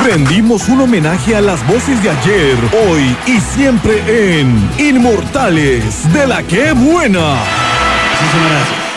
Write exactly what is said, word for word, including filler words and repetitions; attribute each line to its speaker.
Speaker 1: Rendimos un homenaje a las voces de ayer, hoy y siempre en Inmortales de la ¡Qué Buena!
Speaker 2: Muchísimas gracias.